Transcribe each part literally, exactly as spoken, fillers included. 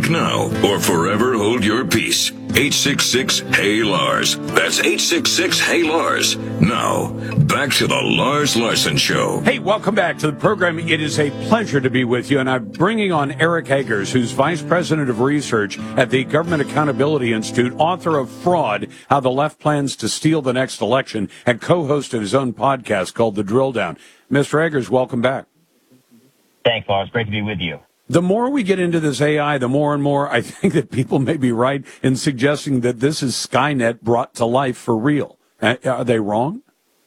Speak now or forever hold your peace. eight six six, hey Lars. That's eight six six, hey Lars. Now, back to the Lars Larson Show. Hey, welcome back to the program. It is a pleasure to be with you, and I'm bringing on Eric Eggers, who's Vice President of Research at the Government Accountability Institute, author of Fraud, How the Left Plans to Steal the Next Election, and co-host of his own podcast called The Drill Down. Mister Eggers, welcome back. Thanks, Lars. Great to be with you. The more we get into this A I, the more and more I think that people may be right in suggesting that this is Skynet brought to life for real. Uh, are they wrong?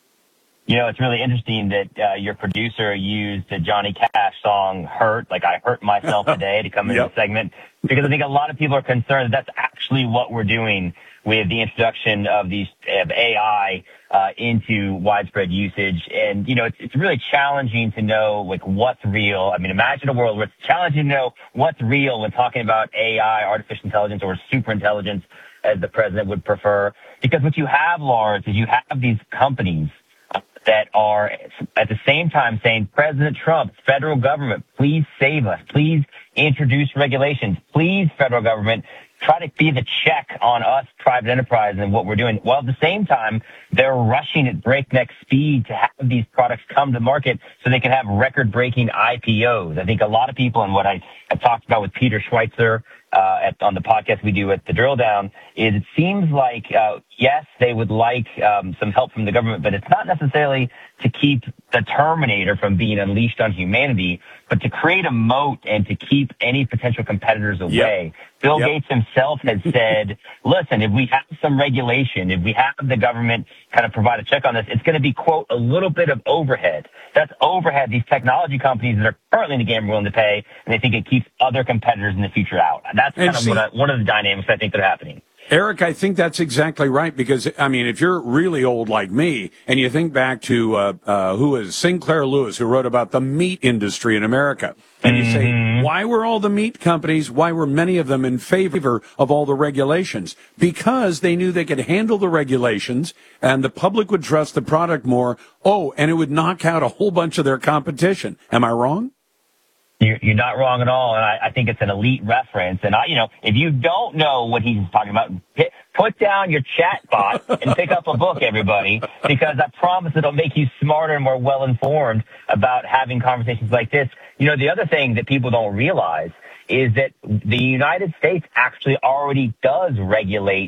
You know, it's really interesting that uh, your producer used the Johnny Cash song Hurt, like I hurt myself today, to come into Yep. the segment, because I think a lot of people are concerned that that's actually what we're doing with the introduction of these of A I uh, into widespread usage. And, you know, it's, it's really challenging to know, like, what's real. I mean, imagine a world where it's challenging to know what's real when talking about A I, artificial intelligence, or super intelligence, as the president would prefer. Because what you have, Lars, is you have these companies that are at the same time saying, President Trump, federal government, please save us. Please introduce regulations. Please, federal government, try to be the check on us, private enterprise, and what we're doing. While at the same time, they're rushing at breakneck speed to have these products come to market so they can have record-breaking I P Os. I think a lot of people, and what I have talked about with Peter Schweitzer uh, at, on the podcast we do at The Drill Down, is it seems like, uh, yes, they would like um, some help from the government, but it's not necessarily to keep the Terminator from being unleashed on humanity, but to create a moat and to keep any potential competitors away. Yep. Bill yep. Gates himself has said, listen, if we have some regulation, if we have the government kind of provide a check on this, it's going to be, quote, a little bit of overhead. That's overhead these technology companies that are currently in the game are willing to pay, and they think it keeps other competitors in the future out. That's kind and of see, what I, one of the dynamics I think that are happening. Eric, I think that's exactly right, because, I mean, if you're really old like me and you think back to, uh, uh, who is Sinclair Lewis, who wrote about the meat industry in America, and you say, why were all the meat companies, why were many of them in favor of all the regulations? Because they knew they could handle the regulations and the public would trust the product more. Oh, and it would knock out a whole bunch of their competition. Am I wrong? You're, you're not wrong at all, and I, I think it's an elite reference. And I, you know, if you don't know what he's talking about, hit, put down your chat bot and pick up a book, everybody, because I promise it'll make you smarter and more well-informed about having conversations like this. You know, the other thing that people don't realize is that the United States actually already does regulate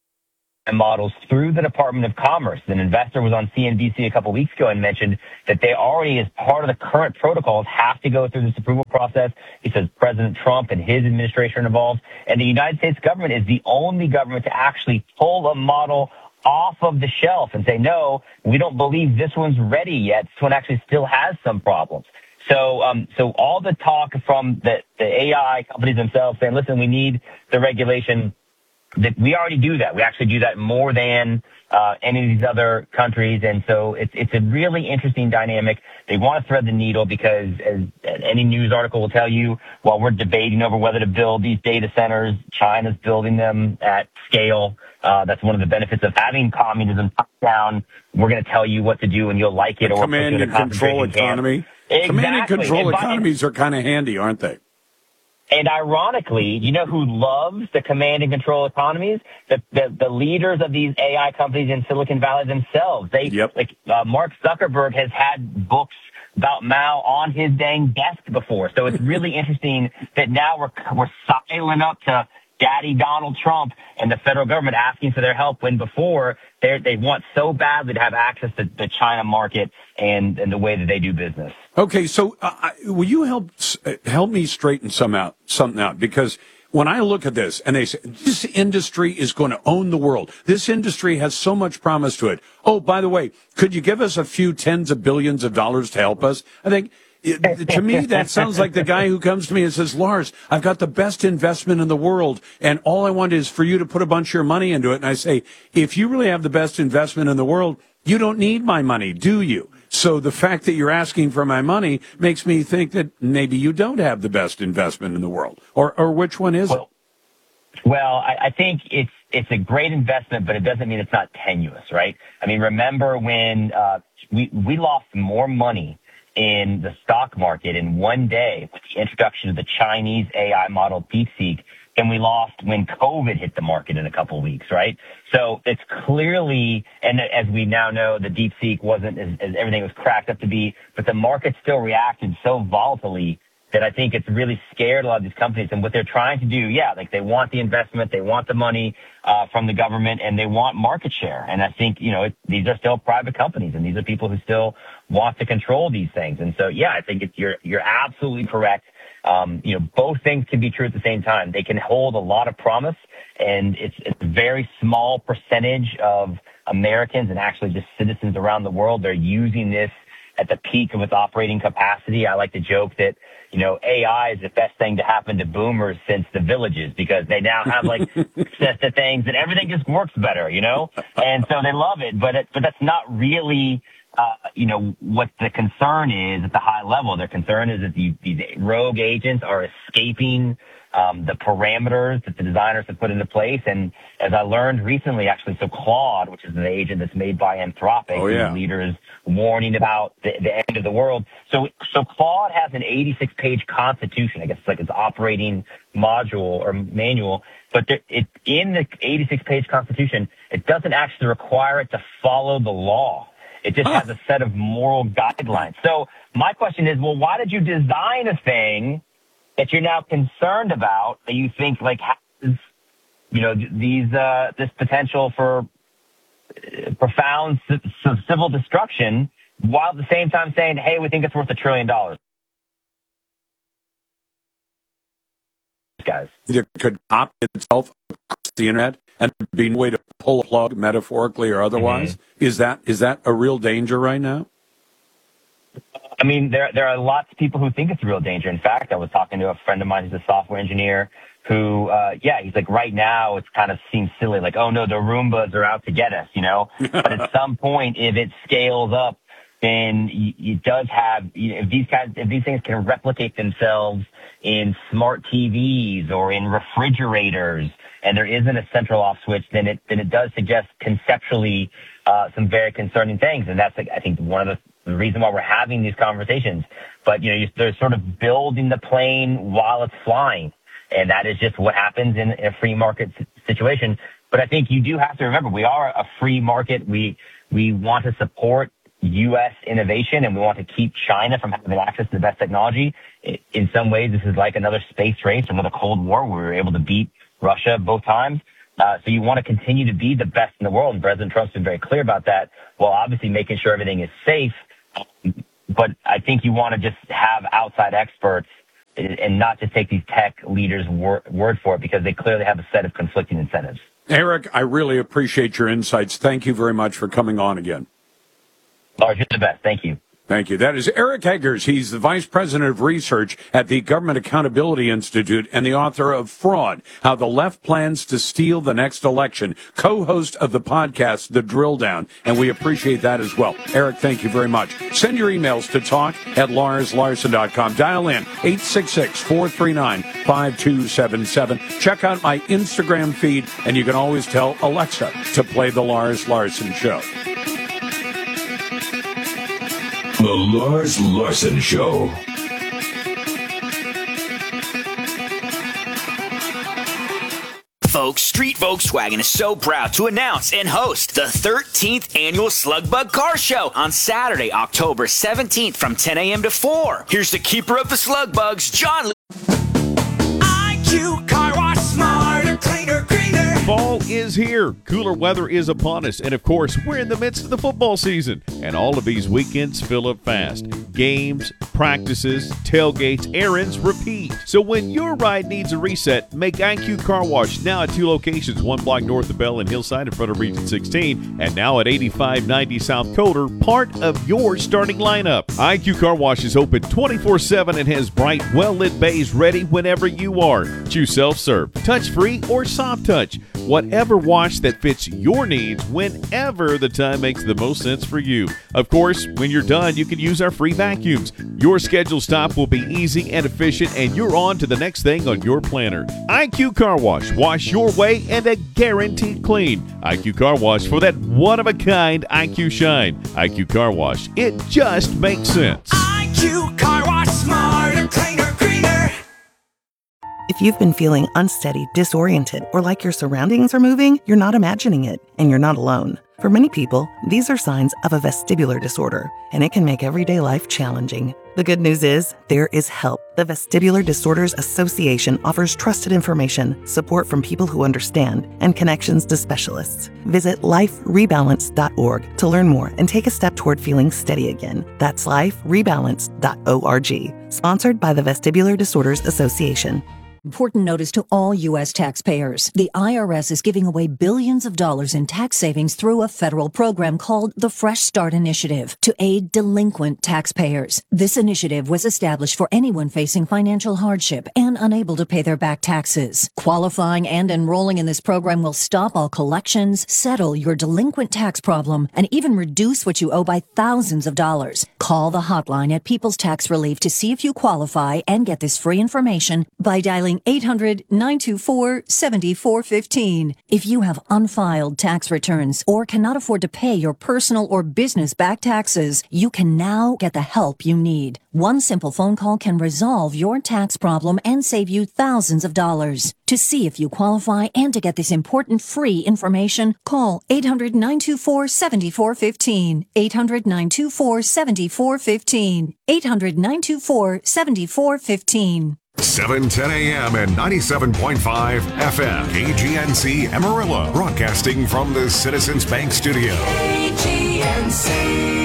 models through the Department of Commerce. An investor was on C N B C a couple weeks ago and mentioned that they already, as part of the current protocols, have to go through this approval process. He says President Trump and his administration are involved. And the United States government is the only government to actually pull a model off of the shelf and say, no, we don't believe this one's ready yet. This one actually still has some problems. So, um, so all the talk from the, the A I companies themselves saying, listen, we need the regulation, that we already do that. We actually do that more than uh, any of these other countries. And so it's it's a really interesting dynamic. They want to thread the needle because, as any news article will tell you, while we're debating over whether to build these data centers, China's building them at scale. Uh, that's one of the benefits of having communism top down. We're going to tell you what to do and you'll like it. A or command and control economy. Exactly. Command and control economies are kind of handy, aren't they? And ironically, you know who loves the command and control economies? The, the, the leaders of these A I companies in Silicon Valley themselves. They, yep. like, uh, Mark Zuckerberg has had books about Mao on his dang desk before. So it's really interesting that now we're, we're signing up to Daddy Donald Trump and the federal government asking for their help, when before they they want so badly to have access to the China market and, and the way that they do business. Okay, so uh, will you help help me straighten some out, something out? Because when I look at this and they say, this industry is going to own the world. This industry has so much promise to it. Oh, by the way, could you give us a few tens of billions of dollars to help us? I think, it, to me, that sounds like the guy who comes to me and says, Lars, I've got the best investment in the world, and all I want is for you to put a bunch of your money into it. And I say, if you really have the best investment in the world, you don't need my money, do you? So the fact that you're asking for my money makes me think that maybe you don't have the best investment in the world. Or or which one is well, it? Well, I, I think it's it's a great investment, but it doesn't mean it's not tenuous, right? I mean, remember when uh, we we lost more money in the stock market in one day with the introduction of the Chinese A I model DeepSeek than we lost when COVID hit the market in a couple of weeks, right? So it's clearly, and as we now know, the DeepSeek wasn't as, as everything was cracked up to be, but the market still reacted so volatilely that I think it's really scared a lot of these companies. And what they're trying to do, yeah, like they want the investment, they want the money uh, from the government, and they want market share. And I think, you know, it, these are still private companies, and these are people who still want to control these things. And so, yeah, I think it's, you're you're absolutely correct. Um, you know, both things can be true at the same time. They can hold a lot of promise, and it's it's a very small percentage of Americans and actually just citizens around the world. They're using this at the peak of its operating capacity. I like to joke that, you know, A I is the best thing to happen to boomers since the Villages, because they now have like access to things and everything just works better, you know? And so they love it, but it, but that's not really, uh, you know, what the concern is at the high level. Their concern is that these, these rogue agents are escaping um, the parameters that the designers have put into place. And as I learned recently, actually, so Claude, which is an agent that's made by Anthropic, oh, yeah. leaders warning about the, the end of the world. So, so Claude has an eighty-six page constitution. I guess it's like its operating module or manual, but there, it, in the eighty-six page constitution, it doesn't actually require it to follow the law. It just has a set of moral guidelines. So my question is, well, why did you design a thing that you're now concerned about, that you think like has, you know, these, uh, this potential for profound c- civil destruction, while at the same time saying, hey, we think it's worth a trillion dollars? Guys. It could opt itself across the internet and be a way to pull a plug, metaphorically or otherwise. Mm-hmm. Is that is that a real danger right now? I mean, there there are lots of people who think it's a real danger. In fact, I was talking to a friend of mine who's a software engineer who, uh, yeah, he's like, right now it kind of seems silly. Like, oh no, the Roombas are out to get us, you know? But at some point, if it scales up, then it does have, you know, if these guys, if these things can replicate themselves in smart T Vs or in refrigerators, and there isn't a central off switch, then it, then it does suggest conceptually, uh, some very concerning things. And that's, like, I think one of the, the reason why we're having these conversations. But, you know, they're sort of building the plane while it's flying. And that is just what happens in a free market situation. But I think you do have to remember, we are a free market. We, we want to support U S innovation, and we want to keep China from having access to the best technology. In some ways, this is like another space race, another Cold War, where we were able to beat Russia both times. Uh, so you want to continue to be the best in the world, and President Trump's been very clear about that, while obviously making sure everything is safe. But I think you want to just have outside experts and not just take these tech leaders' wor- word for it, because they clearly have a set of conflicting incentives. Eric, I really appreciate your insights. Thank you very much for coming on again. Lars, you're the best. Thank you. Thank you. That is Eric Eggers. He's the Vice President of Research at the Government Accountability Institute and the author of Fraud, How the Left Plans to Steal the Next Election, co-host of the podcast, The Drill Down, and we appreciate that as well. Eric, thank you very much. Send your emails to talk at lars larson dot com. Dial in eight six six, four three nine, five two seven seven. Check out my Instagram feed, and you can always tell Alexa to play The Lars Larson Show. The Lars Larson Show. Folks, Street Volkswagen is so proud to announce and host the thirteenth Annual Slugbug Car Show on Saturday, October seventeenth from ten a.m. to four. Here's the keeper of the slug bugs, John. I Q Car Wash, smarter, cleaner, greener. Fall is here, cooler weather is upon us, and of course, we're in the midst of the football season, and all of these weekends fill up fast. Games, practices, tailgates, errands, repeat. So when your ride needs a reset, make I Q Car Wash now at two locations, one block north of Bell and Hillside in front of Region sixteen, and now at eighty-five ninety South Coder, part of your starting lineup. I Q Car Wash is open twenty-four seven and has bright, well-lit bays ready whenever you are. Choose self-serve, touch-free, or soft touch. Whatever wash that fits your needs whenever the time makes the most sense for you. Of course, when you're done, you can use our free vacuums. Your scheduled stop will be easy and efficient, and you're on to the next thing on your planner. I Q Car Wash. Wash your way and a guaranteed clean. I Q Car Wash for that one-of-a-kind I Q shine. I Q Car Wash. It just makes sense. I Q you. Car wash smarter, cleaner, greener. If you've been feeling unsteady, disoriented, or like your surroundings are moving, you're not imagining it, and you're not alone. For many people, these are signs of a vestibular disorder, and it can make everyday life challenging. The good news is, there is help. The Vestibular Disorders Association offers trusted information, support from people who understand, and connections to specialists. Visit life rebalance dot org to learn more and take a step toward feeling steady again. That's life rebalance dot org. Sponsored by the Vestibular Disorders Association. Important notice to all U S taxpayers. The I R S is giving away billions of dollars in tax savings through a federal program called the Fresh Start Initiative to aid delinquent taxpayers. This initiative was established for anyone facing financial hardship and unable to pay their back taxes. Qualifying and enrolling in this program will stop all collections, settle your delinquent tax problem, and even reduce what you owe by thousands of dollars. Call the hotline at People's Tax Relief to see if you qualify and get this free information by dialing eight hundred, nine two four, seven four one five. If you have unfiled tax returns or cannot afford to pay your personal or business back taxes, you can now get the help you need. One simple phone call can resolve your tax problem and save you thousands of dollars. To see if you qualify and to get this important free information, call eight hundred, nine two four, seven four one five. eight hundred, nine two four, seven four one five. eight hundred, nine two four, seven four one five. seven ten a.m. and ninety-seven point five F M. K G N C Amarillo. Broadcasting from the Citizens Bank Studio. K G N C.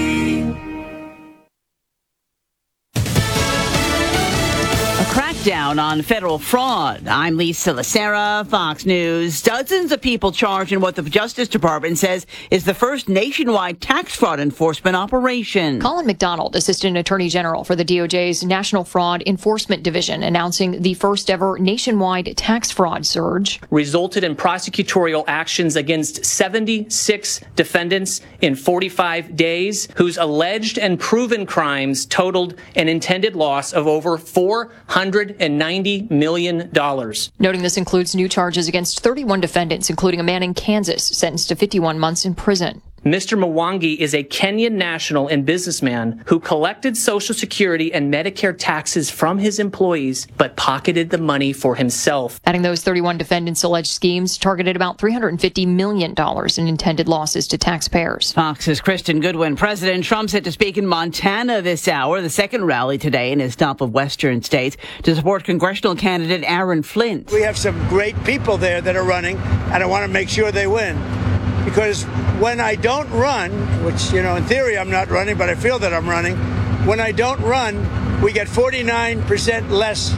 Crackdown on federal fraud. I'm Lisa Lacera, Fox News. Dozens of people charged in what the Justice Department says is the first nationwide tax fraud enforcement operation. Colin McDonald, Assistant Attorney General for the D O J's National Fraud Enforcement Division, announcing the first ever nationwide tax fraud surge. Resulted in prosecutorial actions against seventy-six defendants in forty-five days, whose alleged and proven crimes totaled an intended loss of over four hundred ninety million dollars. Noting this includes new charges against thirty-one defendants, including a man in Kansas sentenced to fifty-one months in prison. Mister Mwangi is a Kenyan national and businessman who collected Social Security and Medicare taxes from his employees, but pocketed the money for himself. Adding those thirty-one defendants' alleged schemes targeted about three hundred fifty million dollars in intended losses to taxpayers. Fox's Kristen Goodwin. President Trump set to speak in Montana this hour, the second rally today in his stop of western states to support congressional candidate Aaron Flint. We have some great people there that are running, and I want to make sure they win. Because when I don't run, which, you know, in theory I'm not running, but I feel that I'm running, when I don't run, we get forty-nine percent less